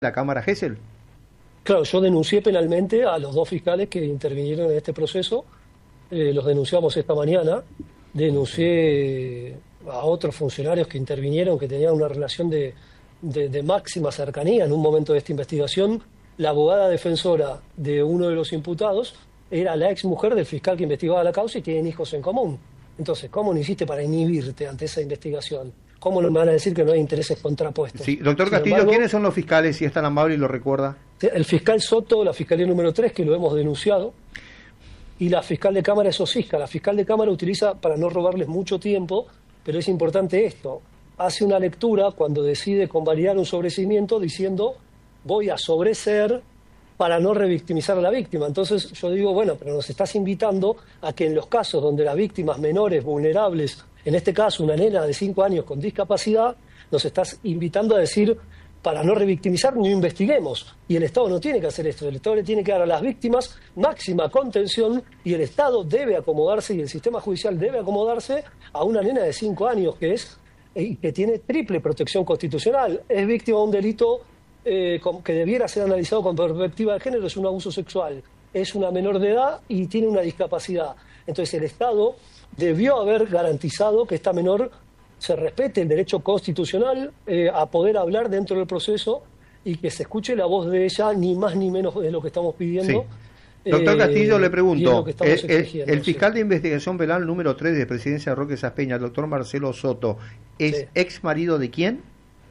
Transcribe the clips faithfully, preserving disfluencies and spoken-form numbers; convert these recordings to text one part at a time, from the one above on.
la Cámara Gesell? Claro, yo denuncié penalmente a los dos fiscales que intervinieron en este proceso, eh, los denunciamos esta mañana, denuncié a otros funcionarios que intervinieron, que tenían una relación de, de, de máxima cercanía en un momento de esta investigación. La abogada defensora de uno de los imputados era la ex mujer del fiscal que investigaba la causa y tienen hijos en común. Entonces, ¿cómo no hiciste para inhibirte ante esa investigación? ¿Cómo no me van a decir que no hay intereses contrapuestos? Sí, doctor Sin Castillo, embargo, ¿quiénes son los fiscales, si es tan amable y lo recuerda? El fiscal Soto, la fiscalía número tres, que lo hemos denunciado, y la fiscal de Cámara es Osisca. La fiscal de Cámara utiliza, para no robarles mucho tiempo, pero es importante esto, hace una lectura cuando decide convalidar un sobreseimiento diciendo voy a sobreseer para no revictimizar a la víctima. Entonces yo digo, bueno, pero nos estás invitando a que en los casos donde las víctimas menores, vulnerables, en este caso una nena de cinco años con discapacidad, nos estás invitando a decir, para no revictimizar, no investiguemos. Y el Estado no tiene que hacer esto. El Estado le tiene que dar a las víctimas máxima contención y el Estado debe acomodarse y el sistema judicial debe acomodarse a una nena de cinco años que es eh, que tiene triple protección constitucional. Es víctima de un delito eh, que debiera ser analizado con perspectiva de género, es un abuso sexual. Es una menor de edad y tiene una discapacidad. Entonces el Estado debió haber garantizado que esta menor se respete el derecho constitucional eh, a poder hablar dentro del proceso y que se escuche la voz de ella, ni más ni menos de lo que estamos pidiendo. Sí. Doctor Castillo, eh, le pregunto, el, el, el fiscal sí. de investigación penal número tres de Presidencia de Roque Saspeña, el doctor Marcelo Soto, ¿es sí. ex marido de quién?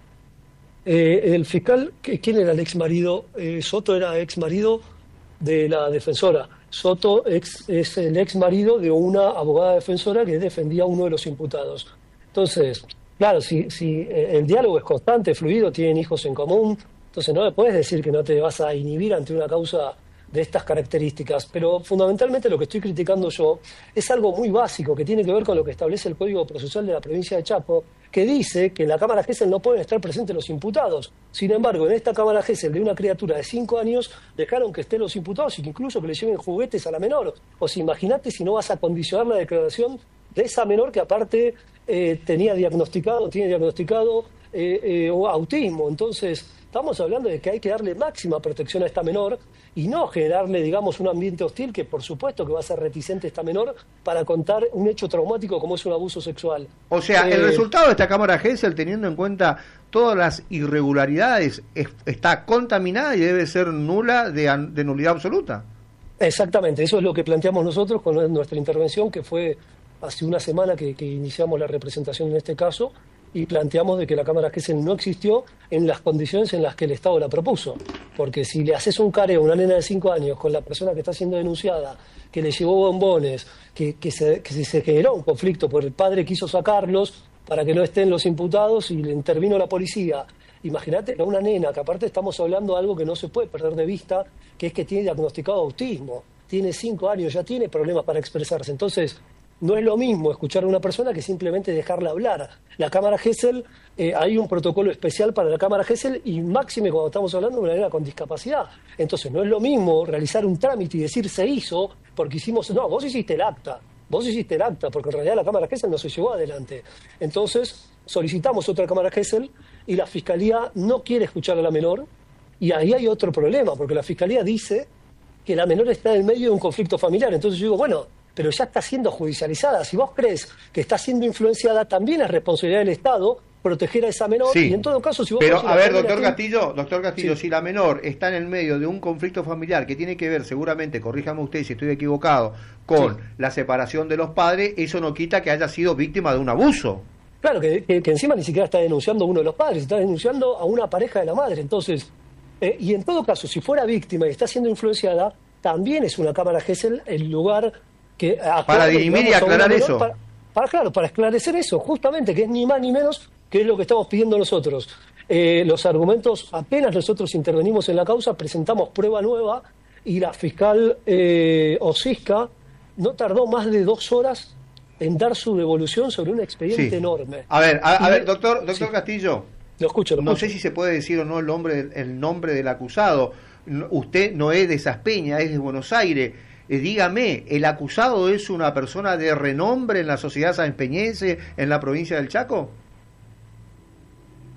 Eh, el fiscal, ¿quién era el ex marido? Eh, Soto era ex marido de la defensora. Soto ex, es el ex marido de una abogada defensora que defendía a uno de los imputados. Entonces, claro, si, si el diálogo es constante, fluido, tienen hijos en común, entonces no le puedes decir que no te vas a inhibir ante una causa de estas características. Pero fundamentalmente lo que estoy criticando yo es algo muy básico que tiene que ver con lo que establece el Código Procesal de la provincia de Chaco, que dice que en la Cámara Gesell no pueden estar presentes los imputados. Sin embargo, en esta Cámara Gesell de una criatura de cinco años dejaron que estén los imputados y que incluso que le lleven juguetes a la menor. O sea, imagínate si no vas a condicionar la declaración de esa menor que aparte eh, tenía diagnosticado, tiene diagnosticado eh, eh, autismo. Entonces, estamos hablando de que hay que darle máxima protección a esta menor y no generarle, digamos, un ambiente hostil que por supuesto que va a ser reticente esta menor para contar un hecho traumático como es un abuso sexual. O sea, eh, el resultado de esta Cámara Gesell, teniendo en cuenta todas las irregularidades, es, está contaminada y debe ser nula de, de nulidad absoluta. Exactamente, eso es lo que planteamos nosotros con nuestra intervención, que fue hace una semana que, que iniciamos la representación en este caso, y planteamos de que la Cámara Gesell no existió en las condiciones en las que el Estado la propuso. Porque si le haces un careo a una nena de cinco años con la persona que está siendo denunciada, que le llevó bombones, que, que, se, que se generó un conflicto porque el padre quiso sacarlos para que no estén los imputados y le intervino la policía. Imagínate a una nena, que aparte estamos hablando de algo que no se puede perder de vista, que es que tiene diagnosticado autismo, tiene cinco años, ya tiene problemas para expresarse. Entonces, no es lo mismo escuchar a una persona que simplemente dejarla hablar. La Cámara Gesell, eh, hay un protocolo especial para la Cámara Gesell y máxime cuando estamos hablando de una nena con discapacidad. Entonces no es lo mismo realizar un trámite y decir se hizo porque hicimos... No, vos hiciste el acta, vos hiciste el acta porque en realidad la Cámara Gesell no se llevó adelante. Entonces solicitamos otra Cámara Gesell y la Fiscalía no quiere escuchar a la menor y ahí hay otro problema porque la Fiscalía dice que la menor está en medio de un conflicto familiar. Entonces yo digo, bueno... pero ya está siendo judicializada. Si vos crees que está siendo influenciada, también es responsabilidad del Estado proteger a esa menor. Sí, y en todo caso, si vos... pero a ver, doctor Castillo, doctor Castillo, sí. si la menor está en el medio de un conflicto familiar que tiene que ver, seguramente, corríjame usted si estoy equivocado, con sí. la separación de los padres, eso no quita que haya sido víctima de un abuso. Claro, que, que, que encima ni siquiera está denunciando a uno de los padres, está denunciando a una pareja de la madre. Entonces, eh, y en todo caso, si fuera víctima y está siendo influenciada, también es una Cámara Gesell el lugar... Que para dirimir y aclarar eso. Para, para, claro, para esclarecer eso, justamente, que es ni más ni menos que es lo que estamos pidiendo nosotros. Eh, los argumentos, apenas nosotros intervenimos en la causa, presentamos prueba nueva y la fiscal eh, Osisca no tardó más de dos horas en dar su devolución sobre un expediente sí. enorme. A ver, a, a ver, doctor, doctor sí. Castillo. Lo escucho, lo no escucho. sé si se puede decir o no el nombre, el nombre del acusado. Usted no es de Saspeña, es de Buenos Aires. Eh, dígame, ¿el acusado es una persona de renombre en la sociedad sanpeñense, en la provincia del Chaco?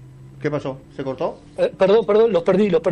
¿Qué pasó? ¿Se cortó? Eh, perdón, perdón, los perdí, los perdí.